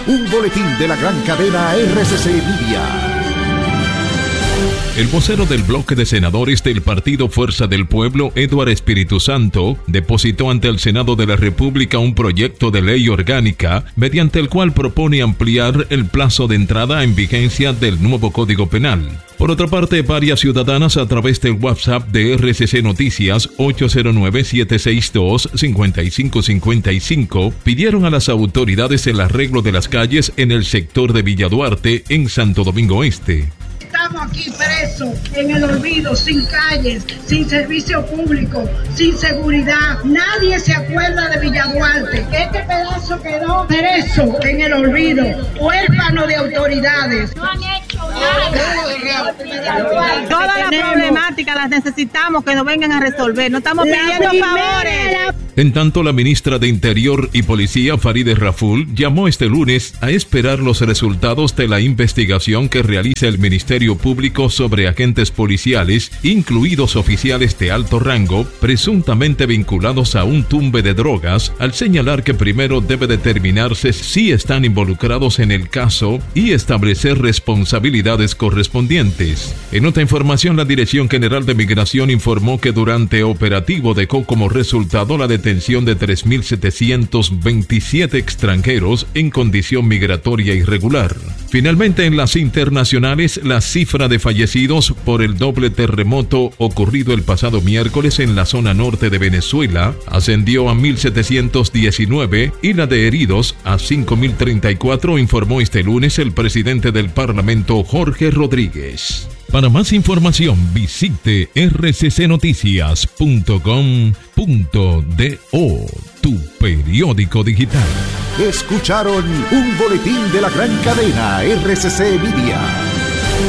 Un boletín de la gran cadena RCC Media. El vocero del bloque de senadores del Partido Fuerza del Pueblo, Eduard Espíritu Santo, depositó ante el Senado de la República un proyecto de ley orgánica mediante el cual propone ampliar el plazo de entrada en vigencia del nuevo Código Penal. Por otra parte, varias ciudadanas a través del WhatsApp de RCC Noticias 809-762-5555 pidieron a las autoridades el arreglo de las calles en el sector de Villa Duarte, en Santo Domingo Este. Estamos aquí presos, en el olvido, sin calles, sin servicio público, sin seguridad. Nadie se acuerda de Villa Duarte. Este pedazo quedó preso en el olvido, huérfano de autoridades. No han hecho nada. Todas las problemáticas las necesitamos que nos vengan a resolver. No estamos pidiendo favores. En tanto, la ministra de Interior y Policía, Farideh Raful, llamó este lunes a esperar los resultados de la investigación que realiza el Ministerio Público sobre agentes policiales, incluidos oficiales de alto rango, presuntamente vinculados a un tumbe de drogas, al señalar que primero debe determinarse si están involucrados en el caso y establecer responsabilidades correspondientes. En otra información, la Dirección General de Migración informó que durante operativo dejó como resultado la detención de 3.727 extranjeros en condición migratoria irregular. Finalmente, en las internacionales, la cifra de fallecidos por el doble terremoto ocurrido el pasado miércoles en la zona norte de Venezuela ascendió a 1.719 y la de heridos a 5.034, informó este lunes el presidente del Parlamento, Jorge Rodríguez. Para más información, visite rccnoticias.com.do, tu periódico digital. Escucharon un boletín de la gran cadena RCC Media.